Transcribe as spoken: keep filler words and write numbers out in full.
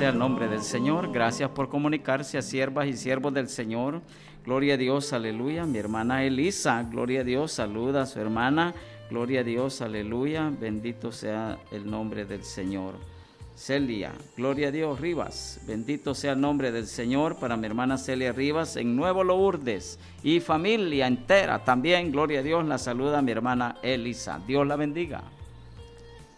sea el nombre del Señor. Gracias por comunicarse a siervas y siervos del Señor. Gloria a Dios, aleluya. Mi hermana Elisa, gloria a Dios, saluda a su hermana. Gloria a Dios, aleluya. Bendito sea el nombre del Señor. Celia, gloria a Dios. Rivas, bendito sea el nombre del Señor para mi hermana Celia Rivas en Nuevo Lourdes y familia entera también, gloria a Dios, la saluda mi hermana Elisa. Dios la bendiga.